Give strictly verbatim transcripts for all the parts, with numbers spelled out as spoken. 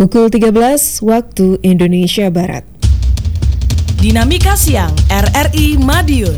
Pukul tiga belas waktu Indonesia Barat. Dinamika Siang R R I Madiun.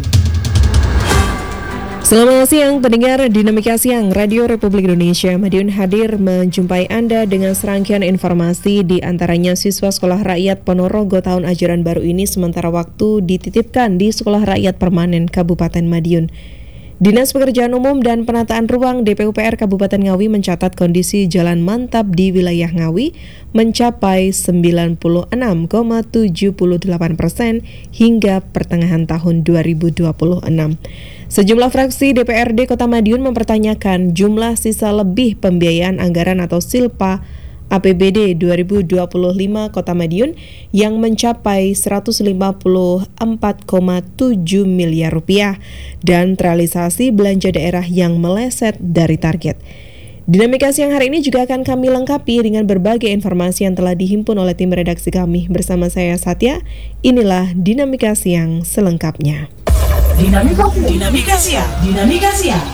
Selamat siang pendengar Dinamika Siang Radio Republik Indonesia. Madiun hadir menjumpai Anda dengan serangkaian informasi, di antaranya siswa Sekolah Rakyat Ponorogo tahun ajaran baru ini sementara waktu dititipkan di Sekolah Rakyat Permanen Kabupaten Madiun. Dinas Pekerjaan Umum dan Penataan Ruang D P U P R Kabupaten Ngawi mencatat kondisi jalan mantap di wilayah Ngawi mencapai sembilan puluh enam koma tujuh delapan persen hingga pertengahan tahun dua ribu dua puluh enam. Sejumlah fraksi D P R D Kota Madiun mempertanyakan jumlah sisa lebih pembiayaan anggaran atau Silpa A P B D dua ribu dua puluh lima Kota Madiun yang mencapai seratus lima puluh empat koma tujuh miliar rupiah dan realisasi belanja daerah yang meleset dari target. Dinamika Siang hari ini juga akan kami lengkapi dengan berbagai informasi yang telah dihimpun oleh tim redaksi kami. Bersama saya Satya, inilah Dinamika Siang selengkapnya. Dinamika, Dinamika Siang, Dinamika Siang.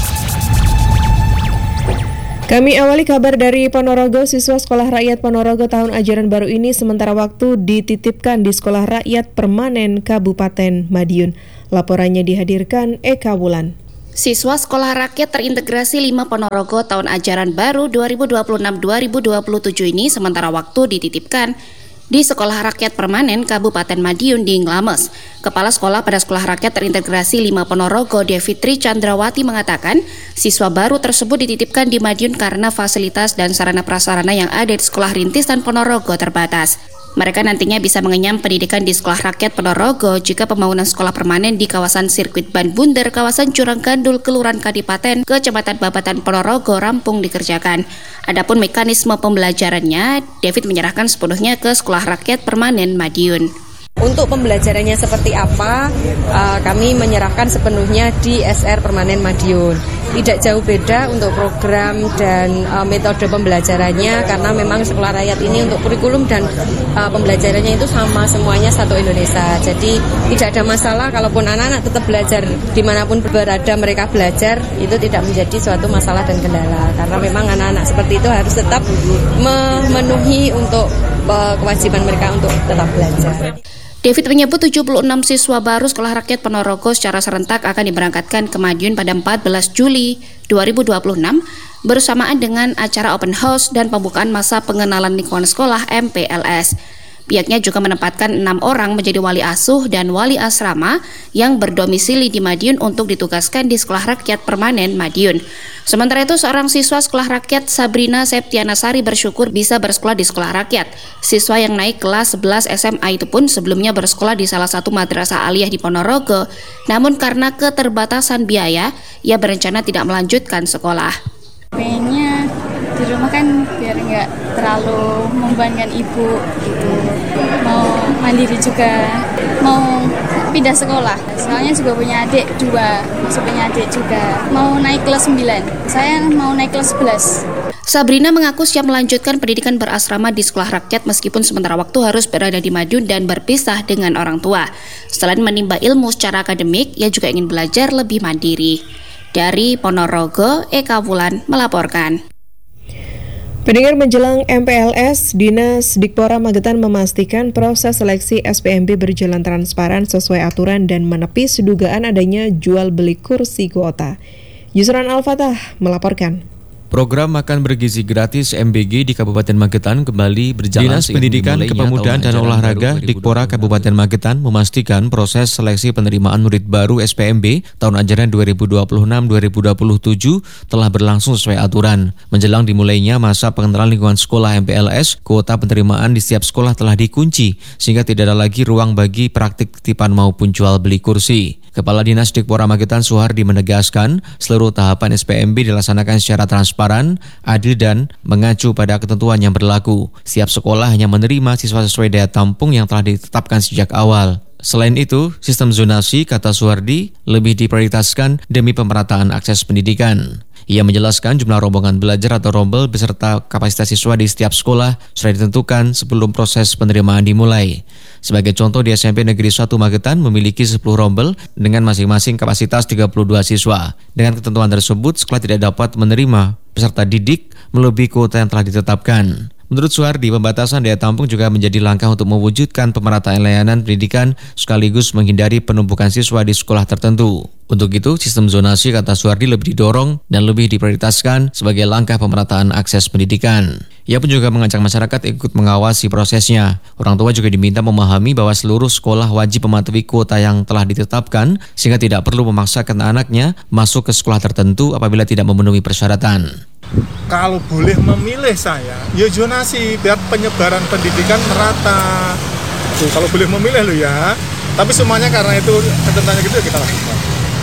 Kami awali kabar dari Ponorogo. Siswa Sekolah Rakyat Ponorogo tahun ajaran baru ini sementara waktu dititipkan di Sekolah Rakyat Permanen Kabupaten Madiun. Laporannya dihadirkan Eka Wulan. Siswa Sekolah Rakyat Terintegrasi lima Ponorogo tahun ajaran baru dua ribu dua puluh enam dua ribu dua puluh tujuh ini sementara waktu dititipkan di Sekolah Rakyat Permanen Kabupaten Madiun di Nglames. Kepala Sekolah pada Sekolah Rakyat Terintegrasi lima Ponorogo, Devitri Chandrawati mengatakan, siswa baru tersebut dititipkan di Madiun karena fasilitas dan sarana prasarana yang ada di Sekolah Rintisan Ponorogo terbatas. Mereka nantinya bisa mengenyam pendidikan di Sekolah Rakyat Ponorogo jika pembangunan sekolah permanen di kawasan Sirkuit Ban Bunder, kawasan Curang Gandul, Kelurahan Kadipaten, Kecamatan Babatan Ponorogo rampung dikerjakan. Adapun mekanisme pembelajarannya, David menyerahkan sepenuhnya ke Sekolah Rakyat Permanen Madiun. Untuk pembelajarannya seperti apa, uh, kami menyerahkan sepenuhnya di S R Permanen Madiun. Tidak jauh beda untuk program dan uh, metode pembelajarannya, karena memang Sekolah Rakyat ini untuk kurikulum dan uh, pembelajarannya itu sama semuanya satu Indonesia. Jadi tidak ada masalah kalaupun anak-anak tetap belajar dimanapun berada mereka belajar, itu tidak menjadi suatu masalah dan kendala. Karena memang anak-anak seperti itu harus tetap memenuhi untuk uh, kewajiban mereka untuk tetap belajar. David menyebut tujuh puluh enam siswa baru Sekolah Rakyat Ponorogo secara serentak akan diberangkatkan ke Madiun pada empat belas Juli dua ribu dua puluh enam bersamaan dengan acara open house dan pembukaan masa pengenalan lingkungan sekolah M P L S. Pihaknya juga menempatkan enam orang menjadi wali asuh dan wali asrama yang berdomisili di Madiun untuk ditugaskan di Sekolah Rakyat Permanen Madiun. Sementara itu, seorang siswa Sekolah Rakyat Sabrina Septiana Sari bersyukur bisa bersekolah di Sekolah Rakyat. Siswa yang naik kelas sebelas S M A itu pun sebelumnya bersekolah di salah satu madrasah aliyah di Ponorogo. Namun karena keterbatasan biaya, ia berencana tidak melanjutkan sekolah. Pengennya di rumah kan biar nggak terlalu membebankan ibu gitu, mau mandiri juga, mau pindah sekolah. Soalnya juga punya adik dua, masih punya adik juga, mau naik kelas sembilan, saya mau naik kelas sebelas. Sabrina mengaku siap melanjutkan pendidikan berasrama di Sekolah Rakyat meskipun sementara waktu harus berada di Madiun dan berpisah dengan orang tua. Selain menimba ilmu secara akademik, ia juga ingin belajar lebih mandiri. Dari Ponorogo, Eka Wulan melaporkan. Pendengar, menjelang M P L S, Dinas Dikpora Magetan memastikan proses seleksi S P M B berjalan transparan sesuai aturan dan menepis dugaan adanya jual beli kursi kuota. Yusran Al-Fatah melaporkan. Program makan bergizi gratis M B G di Kabupaten Magetan kembali berjalan. Dinas Pendidikan, Kepemudaan dan Olahraga Dikpora Kabupaten Magetan memastikan proses seleksi penerimaan murid baru S P M B tahun ajaran dua ribu dua puluh enam dua ribu dua puluh tujuh telah berlangsung sesuai aturan. Menjelang dimulainya masa pengenalan lingkungan sekolah M P L S, kuota penerimaan di setiap sekolah telah dikunci sehingga tidak ada lagi ruang bagi praktik titipan maupun jual beli kursi. Kepala Dinas Dikpora Magetan Suhardi menegaskan seluruh tahapan S P M B dilaksanakan secara transparan, adil dan mengacu pada ketentuan yang berlaku. Setiap sekolah hanya menerima siswa sesuai daya tampung yang telah ditetapkan sejak awal. Selain itu, sistem zonasi, kata Suhardi, lebih diprioritaskan demi pemerataan akses pendidikan. Ia menjelaskan jumlah rombongan belajar atau rombel beserta kapasitas siswa di setiap sekolah sudah ditentukan sebelum proses penerimaan dimulai. Sebagai contoh, di S M P Negeri satu Magetan memiliki sepuluh rombel dengan masing-masing kapasitas tiga puluh dua siswa. Dengan ketentuan tersebut, sekolah tidak dapat menerima peserta didik melebihi kuota yang telah ditetapkan. Menurut Suhardi, pembatasan daya tampung juga menjadi langkah untuk mewujudkan pemerataan layanan pendidikan sekaligus menghindari penumpukan siswa di sekolah tertentu. Untuk itu, sistem zonasi kata Suhardi lebih didorong dan lebih diprioritaskan sebagai langkah pemerataan akses pendidikan. Ia pun juga mengajak masyarakat ikut mengawasi prosesnya. Orang tua juga diminta memahami bahwa seluruh sekolah wajib mematuhi kuota yang telah ditetapkan sehingga tidak perlu memaksakan anaknya masuk ke sekolah tertentu apabila tidak memenuhi persyaratan. Kalau boleh memilih saya, ya zonasi biar penyebaran pendidikan merata. Tuh, kalau boleh memilih loh ya. Tapi semuanya karena itu ketentuannya gitu kita lakukan.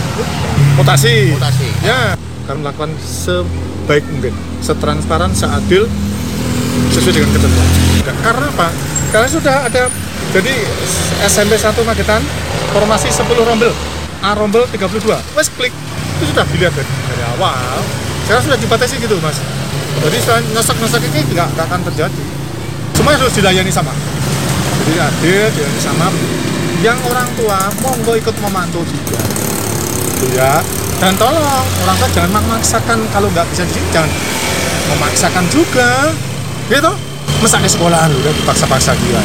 Mutasi. Mutasi. Ya, kami melakukan sebaik mungkin, setransparan, seadil, sesuai dengan ketentuan. Karena apa? Karena sudah ada, jadi S M P satu Magetan, formasi sepuluh rombel, A rombel tiga puluh dua. Wes klik, itu sudah dilihat dari, dari awal. Sekarang sudah dibatasi gitu mas. Jadi nyosok-nyosok ini nggak akan terjadi. Semuanya harus dilayani sama. Jadi adil, dilayani sama. Yang orang tua monggo ikut memantau juga. Gitu ya. Dan tolong orang tua jangan memaksakan, kalau nggak bisa di jangan memaksakan juga. Gitu. Masa ke sekolah udah dipaksa-paksa dia.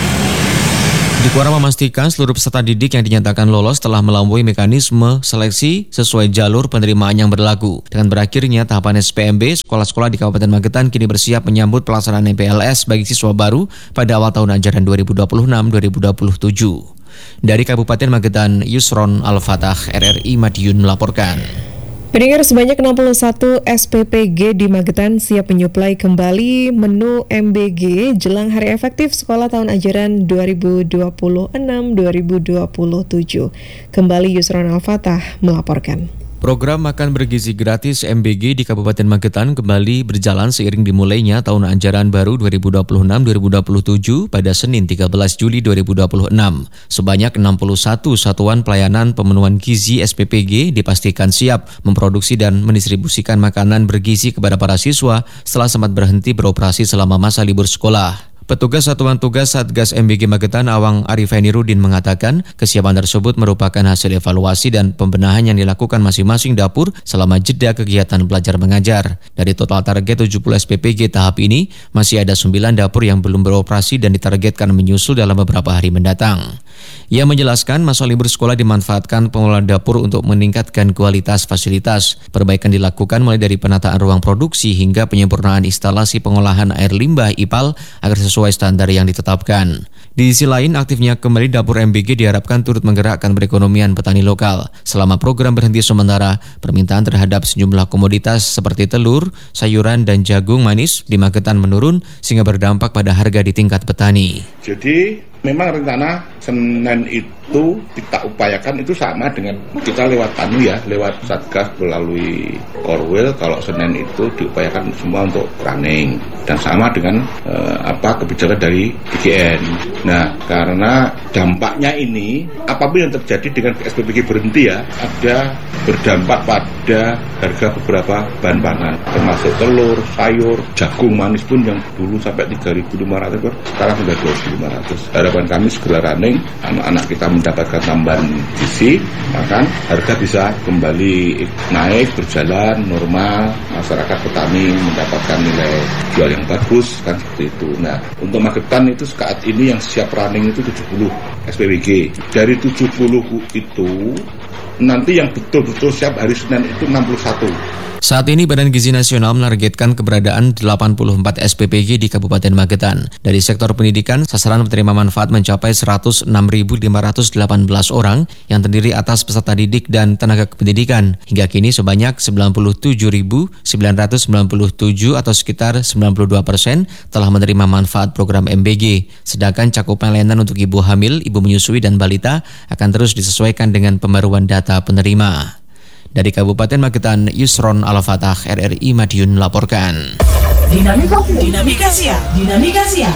Dikora memastikan seluruh peserta didik yang dinyatakan lolos telah melampaui mekanisme seleksi sesuai jalur penerimaan yang berlaku. Dengan berakhirnya tahapan S P M B, sekolah-sekolah di Kabupaten Magetan kini bersiap menyambut pelaksanaan M P L S bagi siswa baru pada awal tahun ajaran dua ribu dua puluh enam dua ribu dua puluh tujuh. Dari Kabupaten Magetan, Yusron Al-Fatah, R R I Madiun melaporkan. Pendengar, sebanyak enam puluh satu S P P G di Magetan siap menyuplai kembali menu M B G jelang hari efektif sekolah tahun ajaran dua ribu dua puluh enam dua ribu dua puluh tujuh. Kembali Yusron Al-Fatah melaporkan. Program makan bergizi gratis M B G di Kabupaten Magetan kembali berjalan seiring dimulainya tahun ajaran baru dua ribu dua puluh enam dua ribu dua puluh tujuh pada Senin tiga belas Juli dua ribu dua puluh enam. Sebanyak enam puluh satu satuan pelayanan pemenuhan gizi S P P G dipastikan siap memproduksi dan mendistribusikan makanan bergizi kepada para siswa setelah sempat berhenti beroperasi selama masa libur sekolah. Petugas Satuan Tugas Satgas M B G Magetan Awang Arifenirudin mengatakan kesiapan tersebut merupakan hasil evaluasi dan pembenahan yang dilakukan masing-masing dapur selama jeda kegiatan belajar mengajar. Dari total target tujuh puluh S P P G tahap ini, masih ada sembilan dapur yang belum beroperasi dan ditargetkan menyusul dalam beberapa hari mendatang. Ia menjelaskan masa libur sekolah dimanfaatkan pengelola dapur untuk meningkatkan kualitas fasilitas. Perbaikan dilakukan mulai dari penataan ruang produksi hingga penyempurnaan instalasi pengolahan air limbah I P A L agar sesuai standar yang ditetapkan. Di sisi lain, aktifnya kembali dapur M B G diharapkan turut menggerakkan perekonomian petani lokal. Selama program berhenti sementara, permintaan terhadap sejumlah komoditas seperti telur, sayuran, dan jagung manis di Magetan menurun sehingga berdampak pada harga di tingkat petani. Jadi memang rencana Senin itu kita upayakan itu sama dengan kita lewat Tanu ya, lewat Satgas melalui Korwil. Kalau Senin itu diupayakan semua untuk running dan sama dengan eh, apa kebijakan dari D G N. Nah, karena dampaknya ini apabila yang terjadi dengan S P P G berhenti ya, ada berdampak pada harga beberapa bahan pangan termasuk telur, sayur, jagung manis pun yang dulu sampai tiga ribu lima ratus sekarang sudah dua ribu lima ratus. Harapan kami segera running, anak-anak kita mendapatkan tambahan gizi, maka harga bisa kembali naik, berjalan normal, masyarakat petani mendapatkan nilai jual yang bagus, kan seperti itu. Nah, untuk Magetan itu saat ini yang siap running itu tujuh puluh S P P G. Dari tujuh puluh itu, nanti yang betul-betul siap hari Senin itu enam puluh satu. Saat ini Badan Gizi Nasional menargetkan keberadaan delapan puluh empat S P P G di Kabupaten Magetan. Dari sektor pendidikan, sasaran penerima manfaat mencapai seratus enam ribu lima ratus delapan belas orang yang terdiri atas peserta didik dan tenaga kependidikan. Hingga kini sebanyak sembilan puluh tujuh ribu sembilan ratus sembilan puluh tujuh atau sekitar sembilan puluh dua persen telah menerima manfaat program M B G. Sedangkan cakupan layanan untuk ibu hamil, ibu menyusui, dan balita akan terus disesuaikan dengan pembaruan data penerima. Dari Kabupaten Magetan, Yusron Al-Fatah, R R I Madiun melaporkan. Dinamika, dinamika siang, dinamika siang.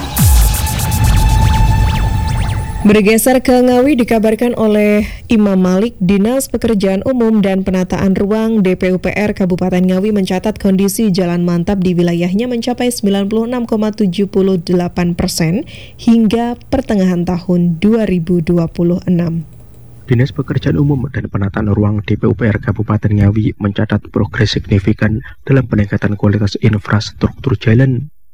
Bergeser ke Ngawi, dikabarkan oleh Imam Malik, Dinas Pekerjaan Umum dan Penataan Ruang D P U P R Kabupaten Ngawi mencatat kondisi jalan mantap di wilayahnya mencapai sembilan puluh enam koma tujuh delapan persen hingga pertengahan tahun dua ribu dua puluh enam. Dinas Pekerjaan Umum dan Penataan Ruang D P U P R Kabupaten Ngawi mencatat progres signifikan dalam peningkatan kualitas infrastruktur jalan.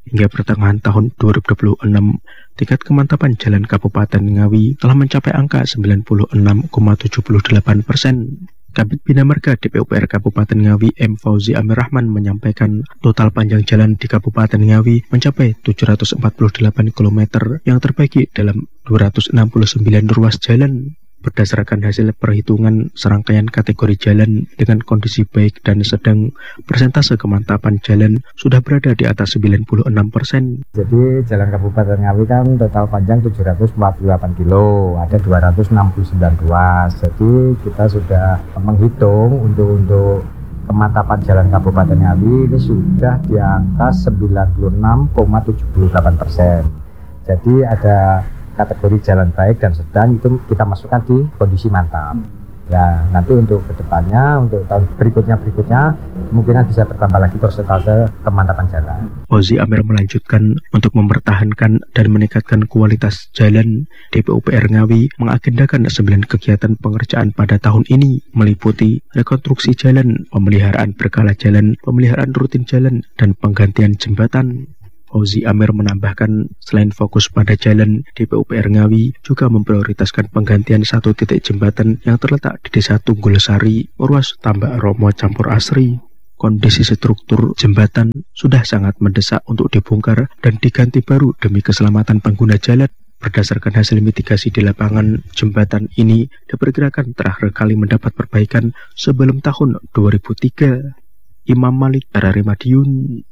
Hingga pertengahan tahun dua ribu dua puluh enam, tingkat kemantapan jalan Kabupaten Ngawi telah mencapai angka sembilan puluh enam koma tujuh delapan persen. Kabid Bina Marga D P U P R Kabupaten Ngawi M. Fauzi Amir Rahman menyampaikan total panjang jalan di Kabupaten Ngawi mencapai tujuh ratus empat puluh delapan kilometer yang terbagi dalam dua ratus enam puluh sembilan ruas jalan. Berdasarkan hasil perhitungan serangkaian kategori jalan dengan kondisi baik dan sedang, persentase kemantapan jalan sudah berada di atas sembilan puluh enam persen. Jadi jalan Kabupaten Ngawi kan total panjang tujuh ratus empat puluh delapan kilo, ada dua ratus enam puluh sembilan ruas. Jadi kita sudah menghitung untuk untuk kemantapan jalan Kabupaten Ngawi ini sudah di angka sembilan puluh enam koma tujuh delapan persen. Jadi ada kategori jalan baik dan sedang itu kita masukkan di kondisi mantap. Ya, nanti untuk kedepannya, untuk tahun berikutnya-berikutnya, kemungkinan bisa bertambah lagi persentase kemantapan jalan. Fauzi Amir melanjutkan untuk mempertahankan dan meningkatkan kualitas jalan, D P U P R Ngawi mengagendakan sembilan kegiatan pengerjaan pada tahun ini, meliputi rekonstruksi jalan, pemeliharaan berkala jalan, pemeliharaan rutin jalan, dan penggantian jembatan. Fauzi Amir menambahkan, selain fokus pada jalan, D P U P R Ngawi juga memprioritaskan penggantian satu titik jembatan yang terletak di Desa Tunggul Sari, ruas Tambak Romo Campur Asri. Kondisi struktur jembatan sudah sangat mendesak untuk dibongkar dan diganti baru demi keselamatan pengguna jalan. Berdasarkan hasil mitigasi di lapangan, jembatan ini diperkirakan terakhir kali mendapat perbaikan sebelum tahun dua ribu tiga. Imam Malik, R R I Madiun.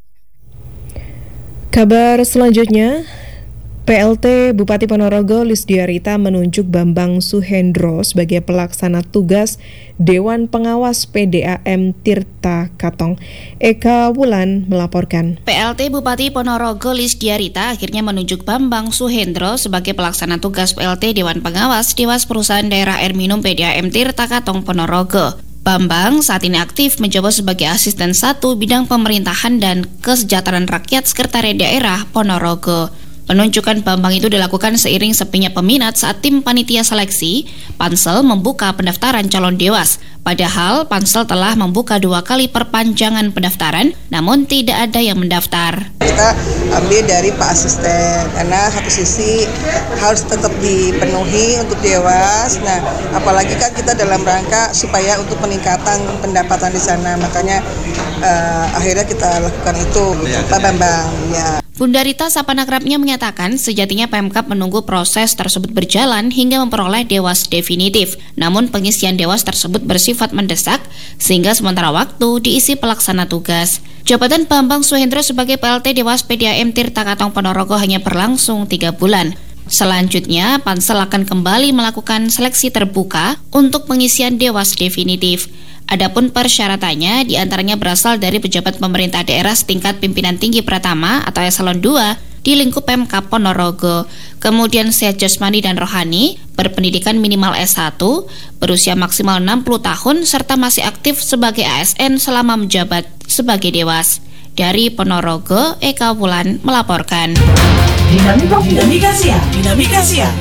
Kabar selanjutnya, P L T Bupati Ponorogo Lisdiarita menunjuk Bambang Suhendro sebagai pelaksana tugas Dewan Pengawas P D A M Tirta Katong. Eka Wulan melaporkan. P L T Bupati Ponorogo Lisdiarita akhirnya menunjuk Bambang Suhendro sebagai pelaksana tugas P L T Dewan Pengawas Dewas Perusahaan Daerah Air Minum P D A M Tirta Katong Ponorogo. Bambang saat ini aktif menjabat sebagai asisten satu bidang pemerintahan dan kesejahteraan rakyat Sekretariat Daerah Ponorogo. Penunjukan Bambang itu dilakukan seiring sepinya peminat saat tim panitia seleksi Pansel membuka pendaftaran calon dewas. Padahal Pansel telah membuka dua kali perpanjangan pendaftaran, namun tidak ada yang mendaftar. Kita ambil dari Pak Asisten, karena satu sisi harus tetap dipenuhi untuk dewas. Nah, apalagi kan kita dalam rangka supaya untuk peningkatan pendapatan di sana, makanya uh, akhirnya kita lakukan itu, Pak Bambang. Ya. Bunda Rita Sapanakrapnya menyatakan sejatinya Pemkab menunggu proses tersebut berjalan hingga memperoleh dewas definitif. Namun pengisian dewas tersebut bersifat mendesak sehingga sementara waktu diisi pelaksana tugas. Jabatan Bambang Suhendro sebagai P L T Dewas P D A M Tirta Katong Ponorogo hanya berlangsung tiga bulan. Selanjutnya, Pansel akan kembali melakukan seleksi terbuka untuk pengisian dewas definitif. Adapun persyaratannya diantaranya berasal dari pejabat pemerintah daerah setingkat pimpinan tinggi Pratama atau eselon dua di lingkup Pemkab Ponorogo, kemudian sehat jasmani dan rohani, berpendidikan minimal S satu, berusia maksimal enam puluh tahun, serta masih aktif sebagai A S N selama menjabat sebagai dewas. Dari Ponorogo, Eka Wulan melaporkan. Dinamika, dinamika siang, dinamika siang.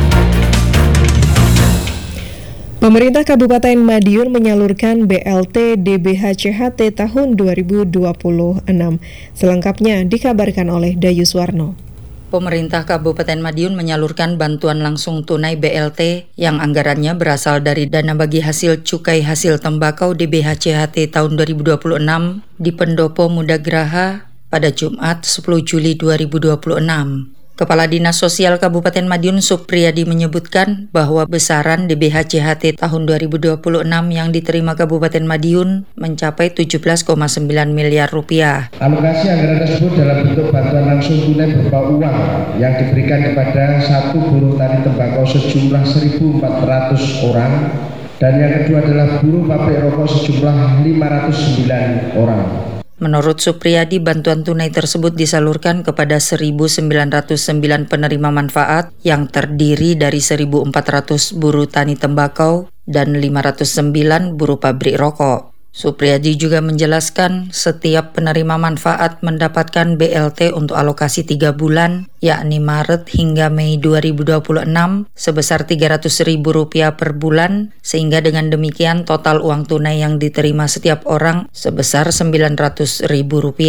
Pemerintah Kabupaten Madiun menyalurkan B L T D B H C H T tahun dua ribu dua puluh enam. Selengkapnya dikabarkan oleh Dayu Suwarno. Pemerintah Kabupaten Madiun menyalurkan bantuan langsung tunai B L T yang anggarannya berasal dari dana bagi hasil cukai hasil tembakau D B H C H T tahun dua ribu dua puluh enam di Pendopo Muda Graha pada Jumat sepuluh Juli dua ribu dua puluh enam. Kepala Dinas Sosial Kabupaten Madiun Supriyadi menyebutkan bahwa besaran D B H C H T tahun dua ribu dua puluh enam yang diterima Kabupaten Madiun mencapai tujuh belas koma sembilan miliar rupiah. Alokasi anggaran tersebut dalam bentuk bantuan langsung tunai berupa uang yang diberikan kepada satu buruh tani tembakau sejumlah seribu empat ratus orang dan yang kedua adalah buruh pabrik rokok sejumlah lima ratus sembilan orang. Menurut Supriyadi, bantuan tunai tersebut disalurkan kepada seribu sembilan ratus sembilan penerima manfaat yang terdiri dari seribu empat ratus buruh tani tembakau dan lima ratus sembilan buruh pabrik rokok. Supriyadi juga menjelaskan setiap penerima manfaat mendapatkan B L T untuk alokasi tiga bulan, yakni Maret hingga Mei dua ribu dua puluh enam sebesar tiga ratus ribu rupiah per bulan, sehingga dengan demikian total uang tunai yang diterima setiap orang sebesar sembilan ratus ribu rupiah.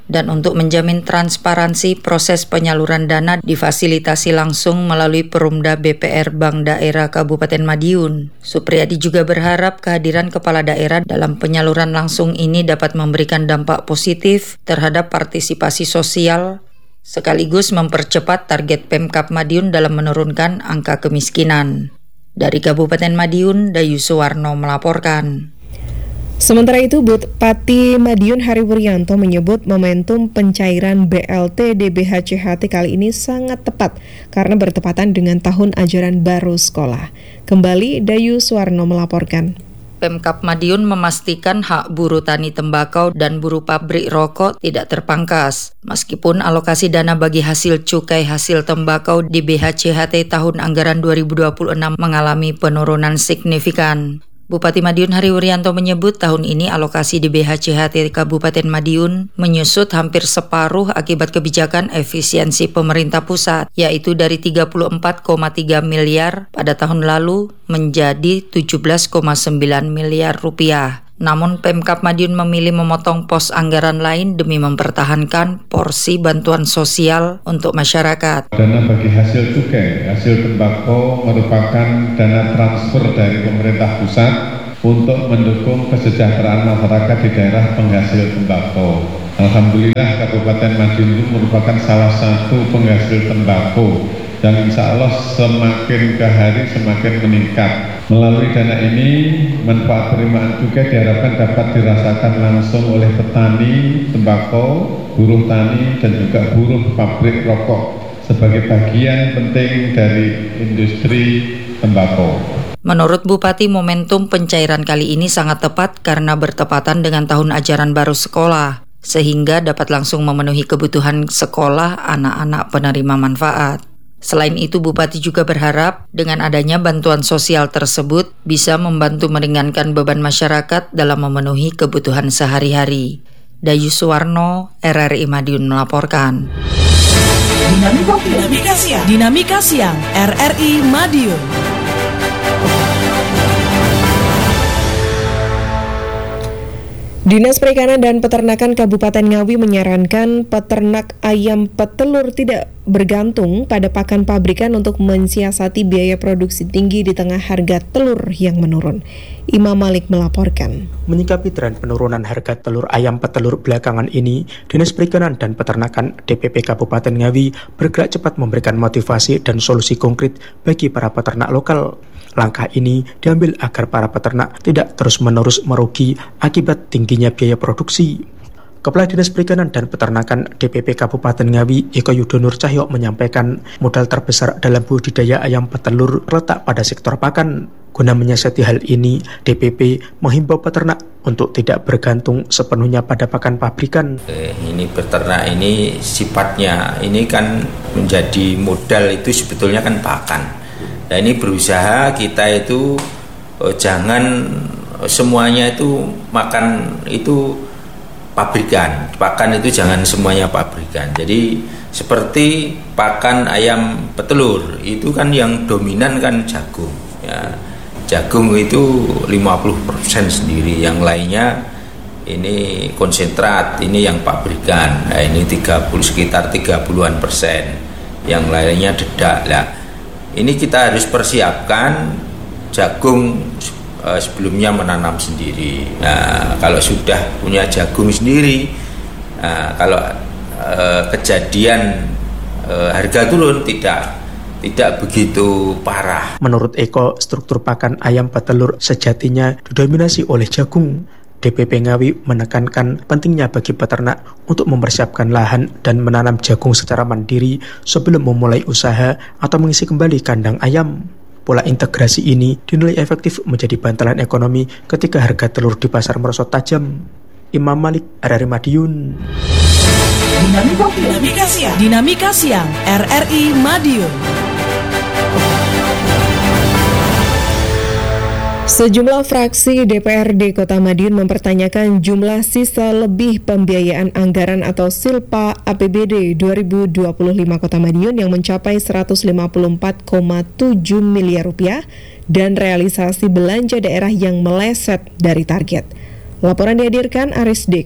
Dan untuk menjamin transparansi proses penyaluran dana difasilitasi langsung melalui Perumda B P R Bank Daerah Kabupaten Madiun. Supriyadi juga berharap kehadiran kepala daerah dalam penyaluran langsung ini dapat memberikan dampak positif terhadap partisipasi sosial, sekaligus mempercepat target Pemkab Madiun dalam menurunkan angka kemiskinan. Dari Kabupaten Madiun, Dayu Suwarno melaporkan. Sementara itu, Bupati Madiun Hari Wuryanto menyebut momentum pencairan B L T D B H C H T kali ini sangat tepat karena bertepatan dengan tahun ajaran baru sekolah. Kembali Dayu Suwarno melaporkan. Pemkab Madiun memastikan hak buruh tani tembakau dan buruh pabrik rokok tidak terpangkas. Meskipun alokasi dana bagi hasil cukai hasil tembakau di B H C H T tahun anggaran dua ribu dua puluh enam mengalami penurunan signifikan. Bupati Madiun Hari Wuryanto menyebut tahun ini alokasi di B H C H T Kabupaten Madiun menyusut hampir separuh akibat kebijakan efisiensi pemerintah pusat, yaitu dari tiga puluh empat koma tiga miliar pada tahun lalu menjadi tujuh belas koma sembilan miliar rupiah. Namun Pemkab Madiun memilih memotong pos anggaran lain demi mempertahankan porsi bantuan sosial untuk masyarakat. Dana bagi hasil cukai, hasil tembakau merupakan dana transfer dari pemerintah pusat untuk mendukung kesejahteraan masyarakat di daerah penghasil tembakau. Alhamdulillah Kabupaten Madiun itu merupakan salah satu penghasil tembakau dan insya Allah semakin ke hari semakin meningkat. Melalui dana ini, manfaat penerimaan cukai diharapkan dapat dirasakan langsung oleh petani tembakau, buruh tani, dan juga buruh pabrik rokok sebagai bagian penting dari industri tembakau. Menurut Bupati, momentum pencairan kali ini sangat tepat karena bertepatan dengan tahun ajaran baru sekolah, sehingga dapat langsung memenuhi kebutuhan sekolah anak-anak penerima manfaat. Selain itu, Bupati juga berharap dengan adanya bantuan sosial tersebut bisa membantu meringankan beban masyarakat dalam memenuhi kebutuhan sehari-hari. Dayu Suwarno, R R I Madiun melaporkan. Dinamika, Dinamika Siang, Dinamika Siang, R R I Madiun. Dinas Perikanan dan Peternakan Kabupaten Ngawi menyarankan peternak ayam petelur tidak bergantung pada pakan pabrikan untuk mensiasati biaya produksi tinggi di tengah harga telur yang menurun. Imam Malik melaporkan. Menyikapi tren penurunan harga telur ayam petelur belakangan ini, Dinas Perikanan dan Peternakan D P P Kabupaten Ngawi bergerak cepat memberikan motivasi dan solusi konkret bagi para peternak lokal. Langkah ini diambil agar para peternak tidak terus-menerus merugi akibat tingginya biaya produksi. Kepala Dinas Perikanan dan Peternakan D P P Kabupaten Ngawi, Eko Yudonur Cahyo menyampaikan modal terbesar dalam budidaya ayam petelur terletak pada sektor pakan. Guna menyiasati hal ini, D P P menghimbau peternak untuk tidak bergantung sepenuhnya pada pakan pabrikan. Eh, ini peternak ini sifatnya, ini kan menjadi modal itu sebetulnya kan pakan. Nah ini berusaha kita itu oh, jangan semuanya itu makan itu pabrikan, pakan itu jangan semuanya pabrikan. Jadi seperti pakan ayam petelur itu kan yang dominan kan jagung. Ya, jagung itu lima puluh persen sendiri, yang lainnya ini konsentrat, ini yang pabrikan. Nah ini tiga puluh sekitar tiga puluhan persen, yang lainnya dedak lah. Ini kita harus persiapkan jagung uh, sebelumnya menanam sendiri. Nah, kalau sudah punya jagung sendiri, nah, kalau uh, kejadian uh, harga turun tidak tidak begitu parah. Menurut Eko, struktur pakan ayam petelur sejatinya didominasi oleh jagung. D P P Ngawi menekankan pentingnya bagi peternak untuk mempersiapkan lahan dan menanam jagung secara mandiri sebelum memulai usaha atau mengisi kembali kandang ayam. Pola integrasi ini dinilai efektif menjadi bantalan ekonomi ketika harga telur di pasar merosot tajam. Imam Malik, R R I Madiun. Dinamika, Dinamika Siang, Dinamika Siang, R R I Madiun. Sejumlah fraksi D P R D Kota Madiun mempertanyakan jumlah sisa lebih pembiayaan anggaran atau silpa A P B D dua ribu dua puluh lima Kota Madiun yang mencapai seratus lima puluh empat koma tujuh miliar rupiah dan realisasi belanja daerah yang meleset dari target. Laporan dihadirkan Aris Deka.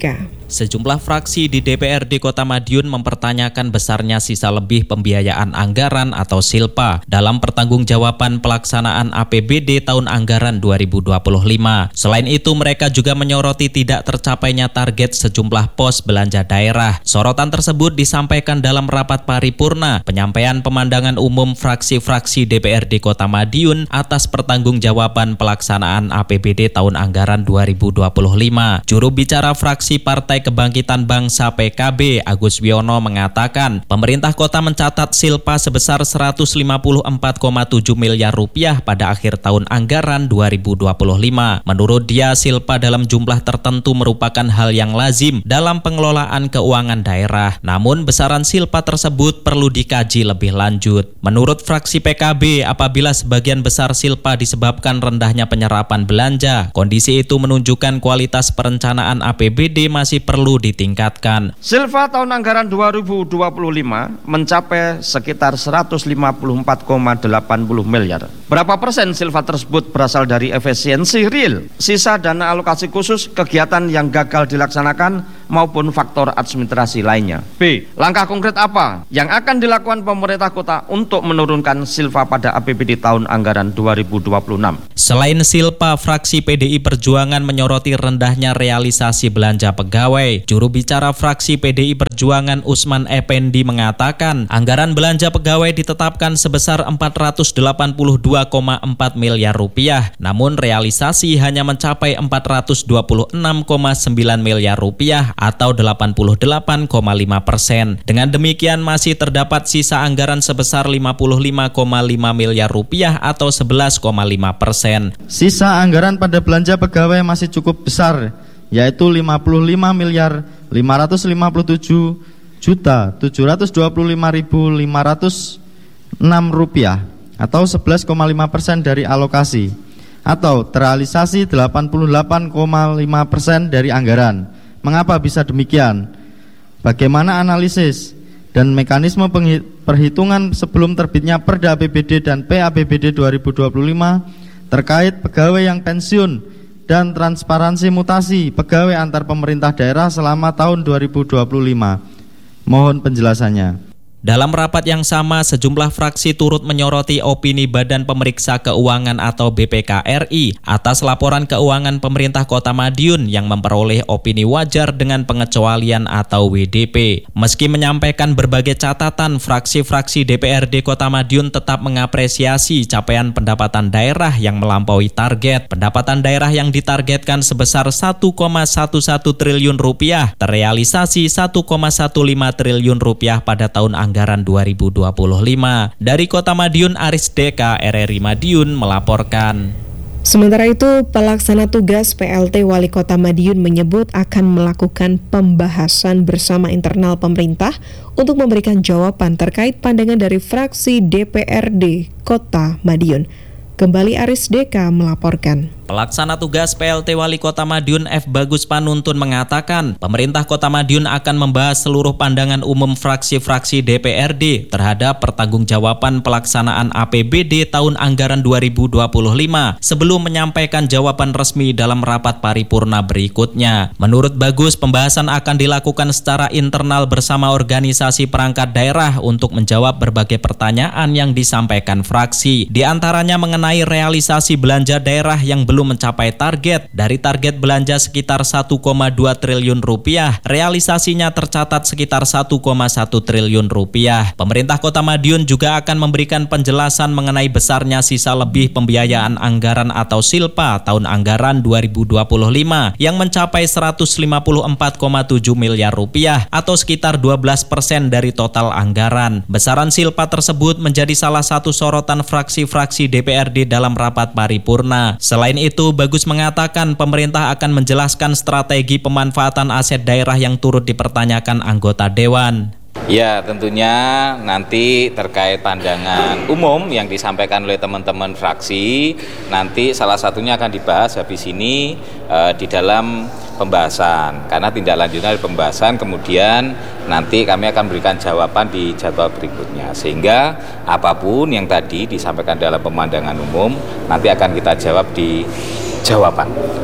Sejumlah fraksi di D P R D Kota Madiun mempertanyakan besarnya sisa lebih pembiayaan anggaran atau silpa dalam pertanggungjawaban pelaksanaan A P B D tahun anggaran dua ribu dua puluh lima. Selain itu, mereka juga menyoroti tidak tercapainya target sejumlah pos belanja daerah. Sorotan tersebut disampaikan dalam rapat paripurna penyampaian pemandangan umum fraksi-fraksi D P R D Kota Madiun atas pertanggungjawaban pelaksanaan A P B D tahun anggaran dua ribu dua puluh lima. Juru bicara fraksi Partai Kebangkitan Bangsa P K B, Agus Wiono, mengatakan pemerintah kota mencatat silpa sebesar seratus lima puluh empat koma tujuh miliar rupiah pada akhir tahun anggaran dua ribu dua puluh lima. Menurut dia, silpa dalam jumlah tertentu merupakan hal yang lazim dalam pengelolaan keuangan daerah. Namun besaran silpa tersebut perlu dikaji lebih lanjut. Menurut fraksi P K B, apabila sebagian besar silpa disebabkan rendahnya penyerapan belanja, kondisi itu menunjukkan kualitas perencanaan A P B D masih perlu ditingkatkan. Silpa tahun anggaran dua ribu dua puluh lima mencapai sekitar seratus lima puluh empat koma delapan puluh miliar. Berapa persen silpa tersebut berasal dari efisiensi real, sisa dana alokasi khusus, kegiatan yang gagal dilaksanakan, maupun faktor administrasi lainnya? B. Langkah konkret apa yang akan dilakukan pemerintah kota untuk menurunkan silpa pada A P B D tahun anggaran dua ribu dua puluh enam? Selain silpa, fraksi P D I Perjuangan menyoroti rendahnya realisasi belanja pegawai. Juru bicara fraksi P D I Perjuangan Usman Effendi mengatakan anggaran belanja pegawai ditetapkan sebesar empat ratus delapan puluh dua koma empat miliar rupiah, namun realisasi hanya mencapai empat ratus dua puluh enam koma sembilan miliar rupiah atau delapan puluh delapan koma lima persen. Dengan demikian masih terdapat sisa anggaran sebesar lima puluh lima koma lima miliar rupiah atau sebelas koma lima persen. Sisa anggaran pada belanja pegawai masih cukup besar, yaitu lima puluh lima miliar lima ratus lima puluh tujuh juta tujuh ratus dua puluh lima ribu lima ratus enam rupiah atau sebelas koma lima persen dari alokasi, atau terrealisasi delapan puluh delapan koma lima persen dari anggaran. Mengapa bisa demikian? Bagaimana analisis dan mekanisme perhitungan sebelum terbitnya Perda A P B D dan P A P B D dua ribu dua puluh lima terkait pegawai yang pensiun dan transparansi mutasi pegawai antar pemerintah daerah selama tahun dua ribu dua puluh lima? Mohon penjelasannya. Dalam rapat yang sama, sejumlah fraksi turut menyoroti opini Badan Pemeriksa Keuangan atau B P K R I atas laporan keuangan pemerintah Kota Madiun yang memperoleh opini wajar dengan pengecualian atau W D P. Meski menyampaikan berbagai catatan, fraksi-fraksi D P R D Kota Madiun tetap mengapresiasi capaian pendapatan daerah yang melampaui target. Pendapatan daerah yang ditargetkan sebesar satu koma satu satu triliun rupiah terrealisasi satu koma satu lima triliun rupiah pada tahun anggaran dua ribu dua puluh lima. Dari Kota Madiun, Aris Deka, R R I Madiun melaporkan. Sementara itu, pelaksana tugas P L T Wali Kota Madiun menyebut akan melakukan pembahasan bersama internal pemerintah untuk memberikan jawaban terkait pandangan dari fraksi D P R D Kota Madiun. Kembali Aris Deka melaporkan. Pelaksana tugas P L T Wali Kota Madiun F. Bagus Panuntun mengatakan pemerintah Kota Madiun akan membahas seluruh pandangan umum fraksi-fraksi D P R D terhadap pertanggungjawaban pelaksanaan A P B D tahun anggaran dua ribu dua puluh lima sebelum menyampaikan jawaban resmi dalam rapat paripurna berikutnya. Menurut Bagus, pembahasan akan dilakukan secara internal bersama organisasi perangkat daerah untuk menjawab berbagai pertanyaan yang disampaikan fraksi. Di antaranya mengenai realisasi belanja daerah yang belum belum mencapai target. Dari target belanja sekitar satu koma dua triliun rupiah, realisasinya tercatat sekitar satu koma satu triliun rupiah. Pemerintah Kota Madiun juga akan memberikan penjelasan mengenai besarnya sisa lebih pembiayaan anggaran atau silpa tahun anggaran dua ribu dua puluh lima yang mencapai seratus lima puluh empat koma tujuh miliar rupiah atau sekitar dua belas persen dari total anggaran. Besaran silpa tersebut menjadi salah satu sorotan fraksi-fraksi D P R D dalam rapat paripurna. Selain itu, Bagus mengatakan pemerintah akan menjelaskan strategi pemanfaatan aset daerah yang turut dipertanyakan anggota Dewan. Ya, tentunya nanti terkait pandangan umum yang disampaikan oleh teman-teman fraksi, nanti salah satunya akan dibahas habis ini uh, di dalam pembahasan. Karena tindak lanjutnya dari pembahasan, kemudian nanti kami akan berikan jawaban di jadwal berikutnya. Sehingga apapun yang tadi disampaikan dalam pemandangan umum, nanti akan kita jawab di jawaban.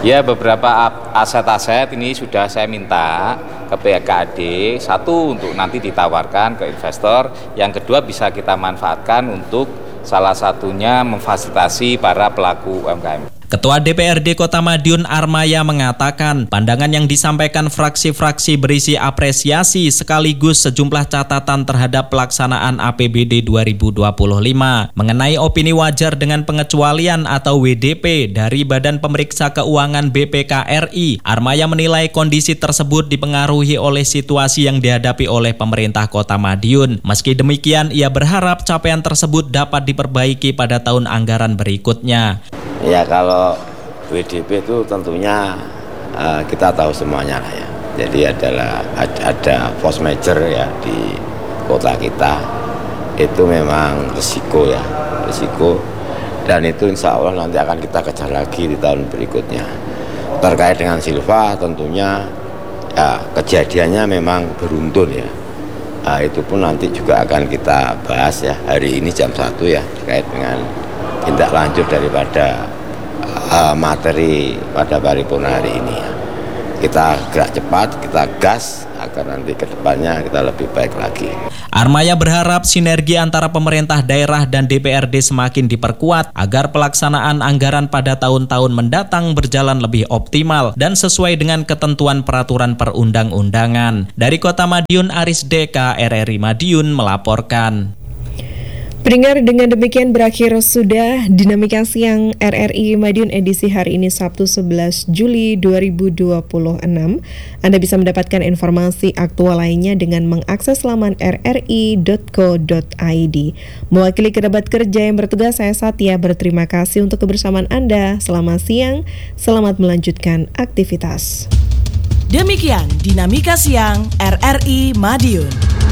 Ya, beberapa aset-aset ini sudah saya minta ke P K A D, satu untuk nanti ditawarkan ke investor, yang kedua bisa kita manfaatkan untuk salah satunya memfasilitasi para pelaku U M K M. Ketua D P R D Kota Madiun Armaya mengatakan pandangan yang disampaikan fraksi-fraksi berisi apresiasi sekaligus sejumlah catatan terhadap pelaksanaan A P B D dua ribu dua puluh lima. Mengenai opini wajar dengan pengecualian atau W D P dari Badan Pemeriksa Keuangan B P K R I, Armaya menilai kondisi tersebut dipengaruhi oleh situasi yang dihadapi oleh pemerintah Kota Madiun. Meski demikian, ia berharap capaian tersebut dapat diperbaiki pada tahun anggaran berikutnya. Ya, kalau W D P itu tentunya uh, kita tahu semuanya lah ya. Jadi adalah ada, ada force major ya di kota kita. Itu memang risiko ya, risiko. Dan itu insya Allah nanti akan kita kejar lagi di tahun berikutnya. Terkait dengan Silva tentunya ya, kejadiannya memang beruntun ya. Nah, itu pun nanti juga akan kita bahas ya hari ini jam satu ya terkait dengan tindak lanjut daripada uh, materi pada paripurna hari ini ya. Kita gerak cepat, kita gas agar nanti ke depannya kita lebih baik lagi. Armaya berharap sinergi antara pemerintah daerah dan D P R D semakin diperkuat agar pelaksanaan anggaran pada tahun-tahun mendatang berjalan lebih optimal dan sesuai dengan ketentuan peraturan perundang-undangan. Dari Kota Madiun, Aris Deka, R R I Madiun melaporkan. Pendengar, dengan demikian berakhir sudah Dinamika Siang R R I Madiun edisi hari ini Sabtu sebelas Juli dua ribu dua puluh enam. Anda bisa mendapatkan informasi aktual lainnya dengan mengakses laman r r i dot co dot i d. Mewakili kerabat kerja yang bertugas, saya Satya berterima kasih untuk kebersamaan Anda. Selamat siang, selamat melanjutkan aktivitas. Demikian Dinamika Siang R R I Madiun.